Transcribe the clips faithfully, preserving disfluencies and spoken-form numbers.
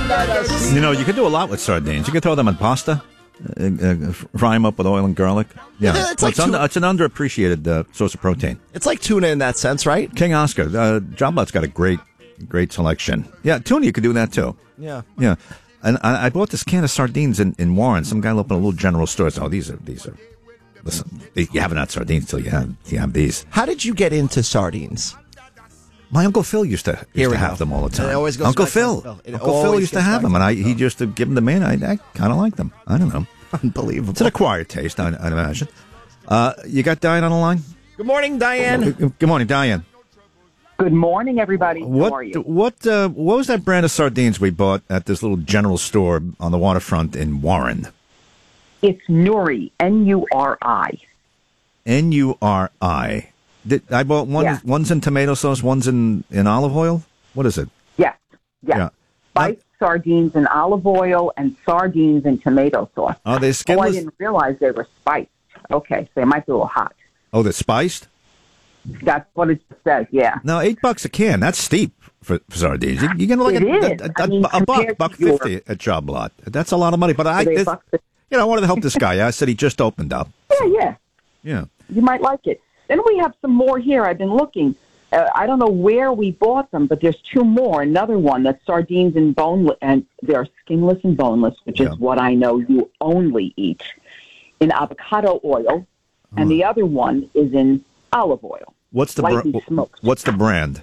You know, you could do a lot with sardines. You could throw them in pasta, uh, uh, fry them up with oil and garlic. Yeah, Yeah, well, it's like it's, under, tu- it's an underappreciated uh, source of protein. It's like tuna in that sense, right? King Oscar, uh, John Blott's got a great, great selection. Yeah, tuna, you could do that too. Yeah. Yeah, and I, I bought this can of sardines in, in Warren. Some guy opened a little general store. So, oh, these are these are. Listen, you haven't had sardines till you have you have these. How did you get into sardines? My Uncle Phil used to Here used we to have go. them all the time. It always goes Uncle back to Phil. Uncle Phil. It Uncle Phil always used to gets have back them, to and I Uncle he Phil. just to give them to me, and I, I kind of like them. I don't know. Unbelievable. It's an acquired taste, I, I'd imagine. Uh, you got Diane on the line? Good morning, Diane. Good good morning, Diane. Good morning, everybody. What How are you? what uh, what was that brand of sardines we bought at this little general store on the waterfront in Warren? It's Nuri, N U R I. N U R I. Did, I bought one. Yeah. One's in tomato sauce. One's in, in olive oil. What is it? Yes, yes. Yeah. Spiced sardines in olive oil and sardines in tomato sauce. Are they Oh, I skinless? didn't realize they were spiced. Okay, so they might be a little hot. Oh, they're spiced. That's what it says, yeah. No, eight bucks a can. That's steep for, for sardines. You, you get like It a, is. a, a, I mean, a buck, compared buck to your- fifty at Job Lot. That's a lot of money. But I, Are they this, bucks? you know, I wanted to help this guy. I said he just opened up. Yeah, yeah. Yeah. You might like it. Then we have some more here. I've been looking. Uh, I don't know where we bought them, but there's two more. Another one that's sardines and boneless, and they're skinless and boneless, which Yeah. is what I know you only eat in avocado oil, and the other one is in olive oil. What's the Lightly br- smoked. What's the brand?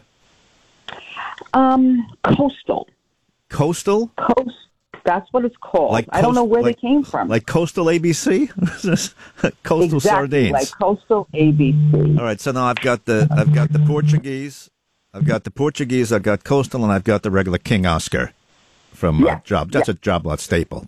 Um, Coastal. Coastal. Coast. That's what it's called. Like I don't coast- know where like- they came from. Like Coastal A B C. Coastal exactly, sardines. like Coastal A B C. All right, so now I've got the I've got the Portuguese, I've got the Portuguese, I've got Coastal, and I've got the regular King Oscar from uh, Yeah, Job. That's yeah. a Job Lot staple.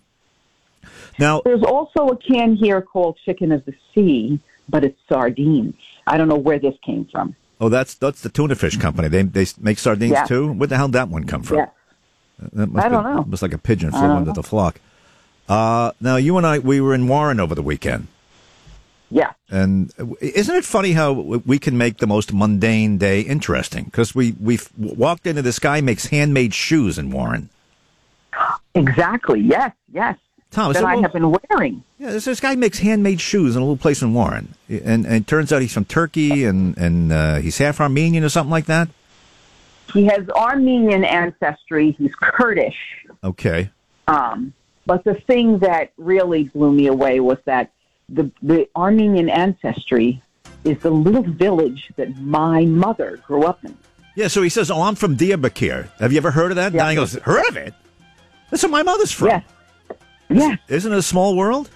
Now, There's also a can here called Chicken of the Sea, but it's sardines. I don't know where this came from. oh, that's that's the tuna fish company. They they make sardines Yeah. too. Where the hell did that one come from? Yes. That must I don't be- know. It was like a pigeon I flew don't into know. the flock. Uh, now you and I, we were in Warren over the weekend, Yeah. and isn't it funny how we can make the most mundane day interesting? Because we we walked into this guy makes handmade shoes in Warren. Exactly. Yes. Yes. Tom, is that it I real- have been wearing. Yeah, this, this guy makes handmade shoes in a little place in Warren, and, and it turns out he's from Turkey, and and uh, he's half Armenian or something like that. He has Armenian ancestry. He's Kurdish. Okay, Um, but the thing that really blew me away was that the the Armenian ancestry is the little village that my mother grew up in. yeah. So he says, "Oh, I'm from Diyarbakir. Have you ever heard of that?" Yeah. Diane goes, "Heard of it? That's where my mother's from." Yes. Yes. Isn't it a small world?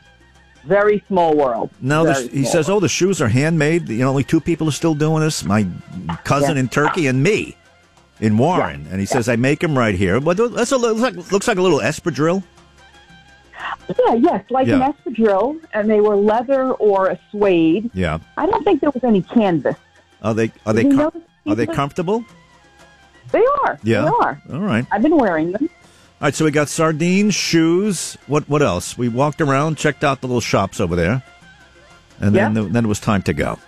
Very small world. No, Very this, he small says, world. "Oh, the shoes are handmade. You know, only two people are still doing this: my cousin Yeah. in Turkey and me in Warren." Yeah. And he says, "I make them right here." But that's a, looks like looks like a little espadrille. Yeah, yes, like Yeah. an espadrille, and they were leather or a suede. Yeah. I don't think there was any canvas. Are they are Did they you com- notice are they people- comfortable? They are. Yeah. They are. All right. I've been wearing them. All right, so we got sardines, shoes. What what else? We walked around, checked out the little shops over there, and then Yeah. then it was time to go.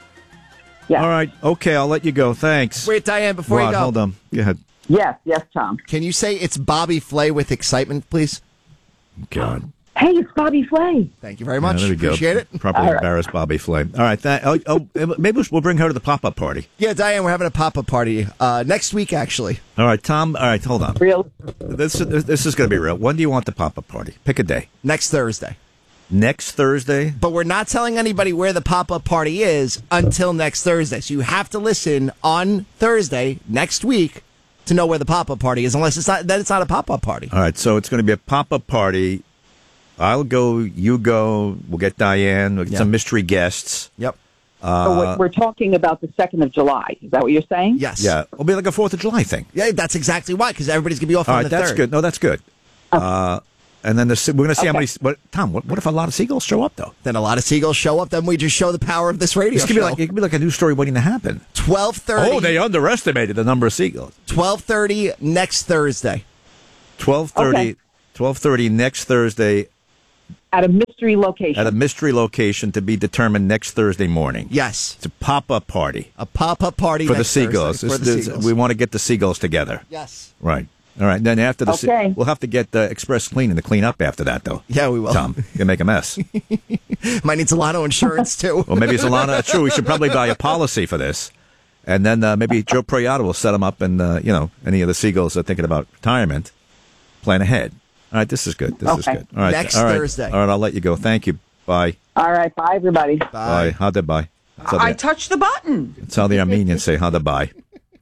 Yeah. All right, okay, I'll let you go. Thanks. Wait, Diane, before Rod, you go, hold on. Go ahead. Yes, yes, Tom. can you say it's Bobby Flay with excitement, please? God. Hey, it's Bobby Flay. Thank you very Yeah, much. there we go. Appreciate it. Properly All right. embarrassed Bobby Flay. All right, that, oh, oh, maybe we'll bring her to the pop-up party. Yeah, Diane, we're having a pop-up party uh, next week, actually. All right, Tom. All right, hold on. Real. This this is going to be real. When do you want the pop-up party? Pick a day. Next Thursday. Next Thursday. But we're not telling anybody where the pop-up party is until next Thursday. So you have to listen on Thursday next week to know where the pop-up party is, unless it's not then it's not a pop-up party. All right, so it's going to be a pop-up party. I'll go. You go. We'll get Diane. We'll get Yeah. some mystery guests. Yep. so we're, we're talking about the second of July. Is that what you're saying? Yes. Yeah, it'll be like a Fourth of July thing. Yeah, that's exactly why, because everybody's going to be off All on right, the that's third. good. No, that's good. Uh, and then the, we're going to see how Okay. many. What, Tom? What, what if a lot of seagulls show up though? Then a lot of seagulls show up. Then we just show the power of this radio This could be show. like it could be like a news story waiting to happen. twelve thirty. Oh, they underestimated the number of seagulls. twelve thirty next Thursday. Twelve thirty. Okay. Twelve thirty next Thursday At a mystery location. at a mystery location to be determined next Thursday morning. Yes. It's a pop-up party A pop-up party for the next Thursday seagulls. For This- the this- seagulls. We want to get the seagulls together. Yes. Right. All right. Then after the, Okay. we'll have to get uh, Express Cleaning to clean up after that, though. Yeah, we will. Tom, you make a mess. Might need Solano insurance, too. Well, maybe Solana. True, we should probably buy a policy for this. And then uh, maybe Joe Proyata will set them up, and, uh, you know, any of the Seagulls are thinking about retirement, plan ahead. All right, this is good. This is Okay. good. All right. Next all right. Thursday. All right, I'll let you go. Thank you. Bye. All right. Bye, everybody. Bye. How'd they buy? That's how I the, touched the button. that's how the Armenians say, how'd they buy?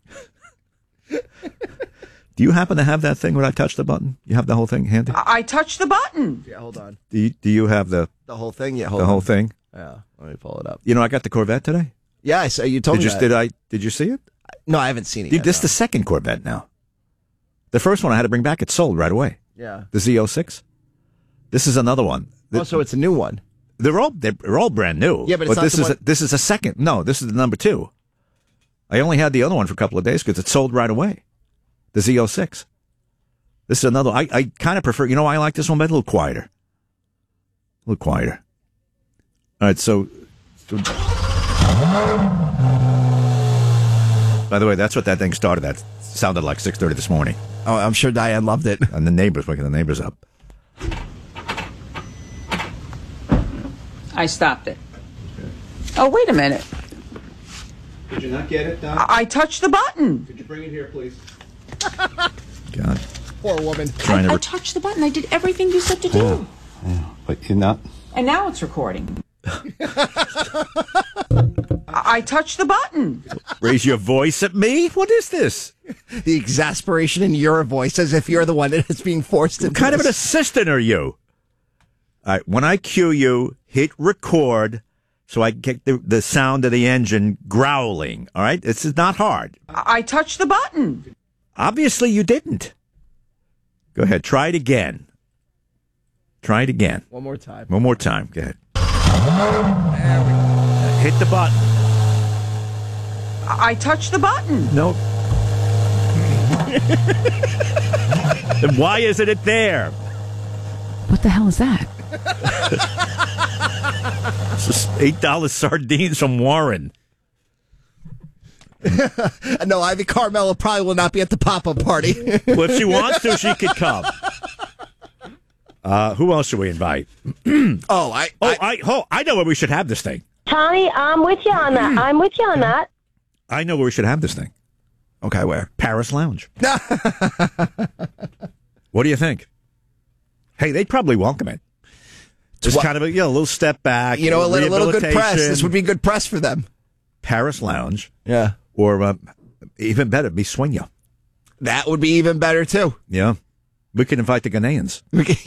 Do you happen to have that thing where I touch the button? You have the whole thing handy? I touched the button. Yeah, hold on. Do you, do you have the, The whole thing? Yeah, hold the on. whole thing? Yeah, let me pull it up. You know, I got the Corvette today. Yeah, I saw you told Did me you, that. did I, did you see it? No, I haven't seen it Dude, yet. this is no. the second Corvette now. The first one I had to bring back. It sold right away. Yeah. The Z oh six. This is another one. The- Oh, so it's a new one. They're all they're all brand new. Yeah, but it's not this the is one- a, this is a second. No, this is the number two. I only had the other one for a couple of days because it sold right away. The Z oh six. This is another. I, I kind of prefer. You know why I like this one better? A little quieter. A little quieter. All right. So, so- by the way, that's what that thing started at. Sounded like six thirty this morning, Oh, I'm sure Diane loved it. and the neighbors waking the neighbors up. I stopped it. Oh, wait a minute. Did you not get it, Don? I touched the button. Could you bring it here, please? God, Poor woman. trying to. I Re- touched the button. I did everything you said to do. but you're not. And now it's recording. I touched the button. Raise your voice at me? What is this? The exasperation in your voice, as if you're the one that is being forced to. What kind of an assistant are you? All right, when I cue you, hit record so I can get the, the sound of the engine growling. All right? This is not hard. I touched the button. Obviously, you didn't. Go ahead. Try it again. Try it again. One more time. One more time. Go ahead. Hit the button. I touched the button. No. Then why isn't it there? What the hell is that? This is eight dollars sardines from Warren. No, Ivy Carmela probably will not be at the pop-up party. Well, if she wants to, she could come. Uh, who else should we invite? oh, I. Oh, I, I, oh, I know where we should have this thing. Tommy, I'm with you on that. I'm with you on that. I know where we should have this thing. okay, where? Paris Lounge. What do you think? Hey, they'd probably welcome it. Just Tw- kind of a, you know, a little step back. You know, a little, little good press. rehabilitation. This would be good press for them. Paris Lounge, Yeah. or uh, even better, be Swing Ya. That wowould be even better, too. Yeah, we could invite the Ghanaians.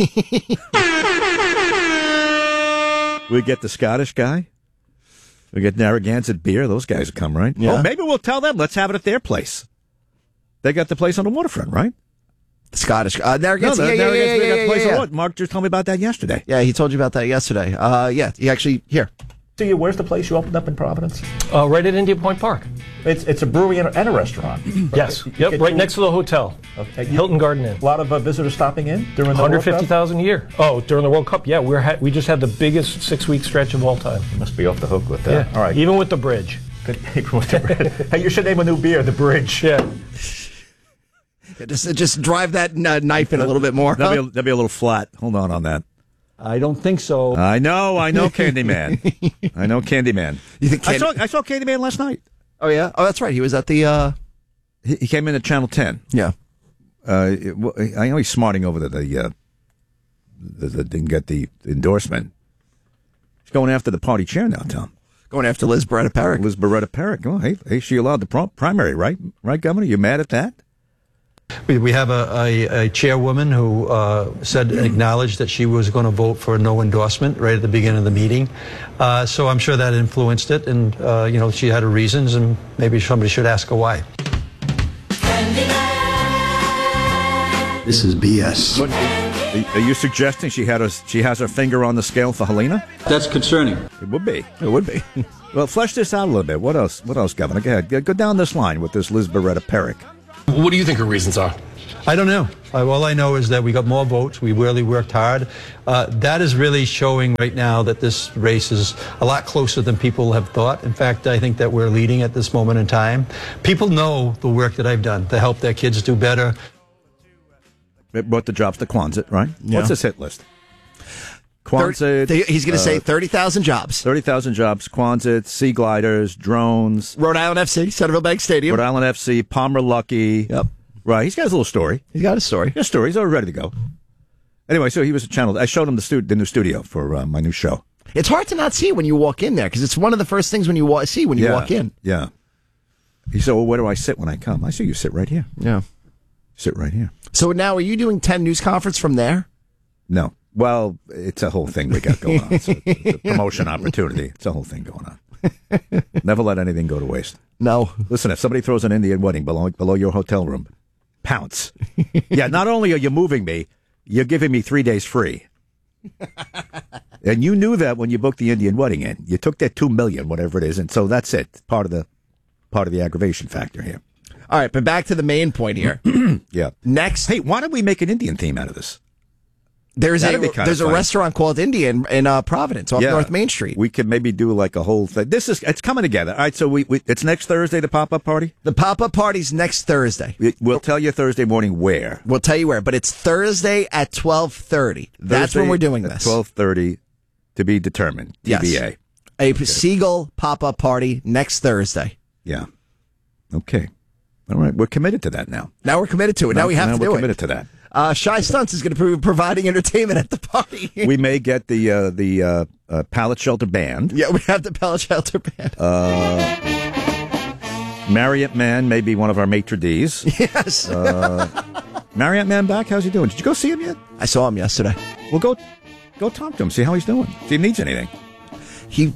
We get the Scottish guy. We get Narragansett beer. Those guys will come, right? Yeah. Oh, maybe we'll tell them. Let's have it at their place. They got the place on the waterfront, right? Scottish. Uh, Narragansett. the yeah, yeah, Narragansett yeah, they got yeah, the place yeah, on yeah. what? Mark just told me about that yesterday. Yeah, he told you about that yesterday. Uh, yeah, he actually, here. See you. Where's the place you opened up in Providence? Uh, right at Indian Point Park. It's it's a brewery and a, and a restaurant. Yes. You Yep. get Right two- next to the hotel. Okay. Hilton Garden Inn. A lot of uh, visitors stopping in during the one hundred World Cup? fifty thousand a year. Oh, during the World Cup, yeah, we're ha- we just had the biggest six-week stretch of all time. You must be off the hook with that. Yeah. All right. Even with the bridge. Good. With the bread. Hey, you should name a new beer, the Bridge. Yeah. Yeah, Just, just drive that uh, knife in a little bit more. That'll, huh? be a, that'll be a little flat. Hold on on that. I don't think so. I know, I know, Candyman. I know, Candyman. You think I Candy- saw I saw Candyman last night. Oh, yeah? Oh, that's right. He was at the, uh, He, he came in at Channel ten. yeah. Uh, it- well, I know he's smarting over the the, uh, the, the didn't get the endorsement. He's going after the party chair now, Tom. Going after Liz Beretta Parrick. Liz Beretta Parrick. Oh, hey, hey, she allowed the pro- primary, right? Right, Governor? You mad at that? We, we have a, a, a chairwoman who uh, said, acknowledged that she was going to vote for no endorsement right at the beginning of the meeting. Uh, so I'm sure that influenced it, and uh, you know, she had her reasons, and maybe somebody should ask her why. This is B S. What, are you suggesting she had her, she has her finger on the scale for Helena? That's concerning. It would be. It would be. Well, flesh this out a little bit. What else? What else, Governor? Go ahead. Go- Go down this line with this Liz Beretta Parrick. What do you think her reasons are? I don't know. Uh, all I know is that we got more votes. We really worked hard. Uh, that is really showing right now that this race is a lot closer than people have thought. In fact, I think that we're leading at this moment in time. People know the work that I've done to help their kids do better. It brought the jobs to Quonset, right? Yeah. What's his hit list? Quonset. Thir- he's going to uh, say thirty thousand jobs. thirty thousand jobs, Quonset, Sea Gliders, drones. Rhode Island F C, Centerville Bank Stadium. Rhode Island F C, Palmer Lucky. Yep. Right. He's got his little story. He's got a story. His story. He's already ready to go. Anyway, so he was a channel. I showed him the, stu- the new studio for uh, my new show. It's hard to not see it when you walk in there because it's one of the first things when you wa- see when you yeah. walk in. Yeah. He said, well, where do I sit when I come? I said, you sit right here. Yeah. Sit right here. So now are you doing ten News Conference from there? No. Well, it's a whole thing we got going on. It's a, it's a promotion opportunity. It's a whole thing going on. Never let anything go to waste. No. Listen, if somebody throws an Indian wedding below, below your hotel room, pounce. Yeah, not only are you moving me, you're giving me three days free. And you knew that when you booked the Indian wedding in. You took that two million, whatever it is, and so that's it. Part of the part of the aggravation factor here. All right, but back to the main point here. Yeah. Next, hey, why don't we make an Indian theme out of this? There's That'd a be kinda there's a funny. restaurant called Indian in uh, Providence off Yeah. North Main Street. We could maybe do like a whole thing. This is it's coming together. All right, so we, we it's next Thursday, the pop up party. The pop up party's next Thursday. We- We'll tell you Thursday morning where. We'll tell you where, but it's Thursday at twelve thirty. That's when Thursday we're doing at this. Twelve thirty to be determined. T B A. Yes. A Seagull pop up party next Thursday. Yeah. Okay. All right. We're committed to that now. Now we're committed to it. Now, we have now to we're do committed it. to that. Uh, Shy Stunts is going to be providing entertainment at the party. We may get the uh, the uh, uh, Pallet Shelter Band. Yeah, we have the Pallet Shelter Band. Uh, Marriott Man may be one of our maitre d's. Yes. Uh, Marriott Man back? How's he doing? Did you go see him yet? I saw him yesterday. Well, go go talk to him. See how he's doing. See if he needs anything. He.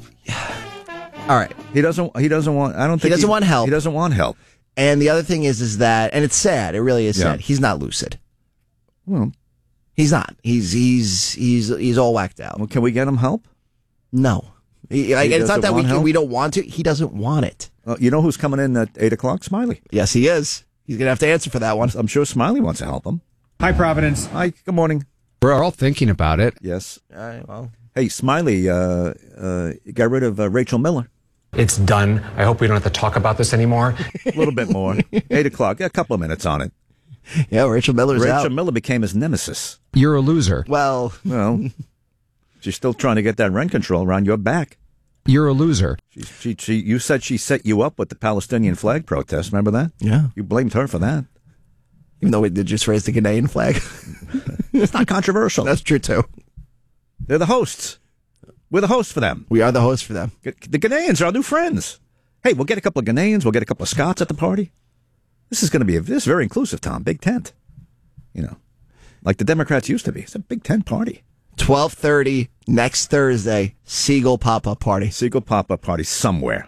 All right. He doesn't. He doesn't want. I don't think He doesn't want help. He doesn't want help. And the other thing is, is that, and it's sad. It really is Yeah. sad. He's not lucid. Well, He's not. He's he's he's he's all whacked out. well, can we get him help? No. He, like, He it's not doesn't that we want can, help? we don't want to. He doesn't want it. Uh, you know who's coming in at eight o'clock? Smiley. Yes, he is. He's gonna have to answer for that one. I'm sure Smiley wants to help him. Hi, Providence. Hi. Good morning. We're all thinking about it. Yes. All right, well. Hey, Smiley. Uh, uh, got rid of uh, Rachel Miller. It's done. I hope we don't have to talk about this anymore. A little bit more. Eight o'clock. A couple of minutes on it. Yeah, Rachel Miller's Rachel out. Miller became his nemesis. You're a loser. Well, Well, she's still trying to get that rent control around your back. You're a loser. She, she, she, you said she set you up with the Palestinian flag protest. Remember that? yeah. You blamed her for that. Even though we did just raise the Ghanaian flag. It's not controversial. That's true too. They're the hosts. We're the hosts for them. We are the host for them. The Ghanaians are our new friends. Hey, we'll get a couple of Ghanaians. We'll get a couple of Scots at the party. This is going to be a, this is very inclusive, Tom. Big tent. You know, like the Democrats used to be. It's a big tent party. twelve thirty next Thursday, Seagull pop-up party. Seagull pop-up party somewhere.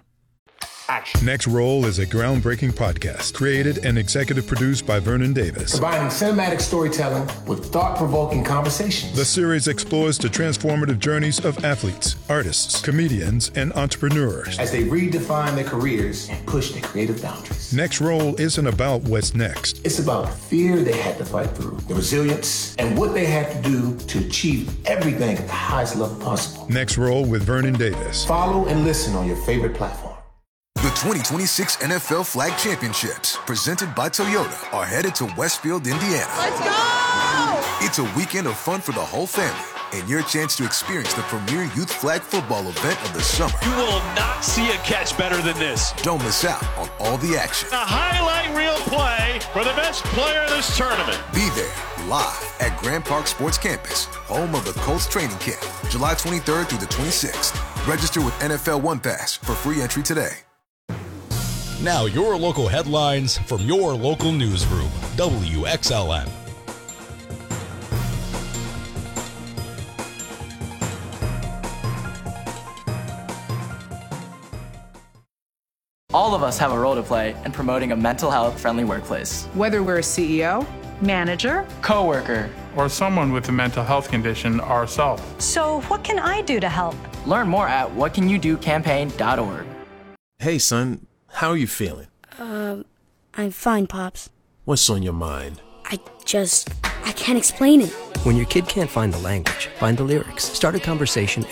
Next Roll is a groundbreaking podcast created and executive produced by Vernon Davis. Combining cinematic storytelling with thought-provoking conversations. The series explores the transformative journeys of athletes, artists, comedians, and entrepreneurs. As they redefine their careers and push their creative boundaries. Next Roll isn't about what's next. It's about the fear they had to fight through, the resilience, and what they had to do to achieve everything at the highest level possible. Next Roll with Vernon Davis. Follow and listen on your favorite platform. The twenty twenty-six N F L Flag Championships, presented by Toyota, are headed to Westfield, Indiana. Let's go! It's a weekend of fun for the whole family and your chance to experience the premier youth flag football event of the summer. You will not see a catch better than this. Don't miss out on all the action. A highlight reel play for the best player in this tournament. Be there live at Grand Park Sports Campus, home of the Colts training camp, July twenty-third through the twenty-sixth. Register with N F L One Pass for free entry today. Now your local headlines from your local newsroom, W X L N. All of us have a role to play in promoting a mental health friendly workplace. Whether we're a C E O, manager, coworker, or someone with a mental health condition ourselves. So what can I do to help? Learn more at what can you do campaign dot org. Hey son, how are you feeling? Uh, I'm fine, Pops. What's on your mind? I just, I can't explain it. When your kid can't find the language, find the lyrics. Start a conversation